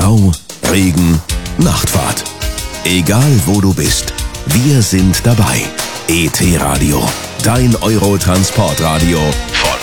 Stau, Regen, Nachtfahrt. Egal wo du bist, wir sind dabei. ET Radio, dein Eurotransportradio von